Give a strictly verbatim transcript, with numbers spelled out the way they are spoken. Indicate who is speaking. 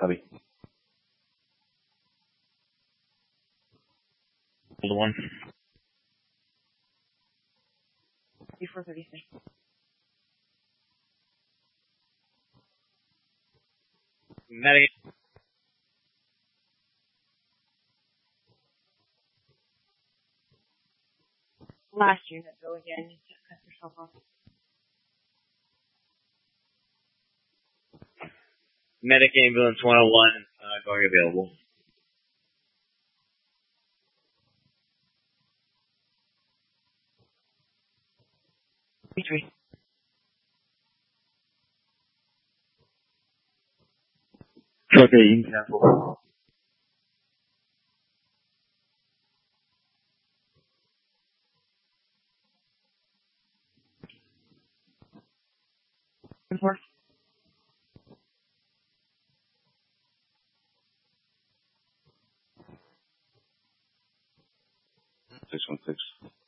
Speaker 1: Copy.
Speaker 2: Hold one.
Speaker 3: Before thirty-three.
Speaker 2: Medic.
Speaker 3: Last unit, go again. You just cut yourself off.
Speaker 2: Medic ambulance one oh one, uh, going available.
Speaker 3: Three.
Speaker 1: Okay, you can cancel.
Speaker 3: Four.
Speaker 1: Six one six.